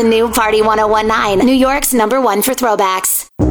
new Party 1019, New York's #1 for throwbacks.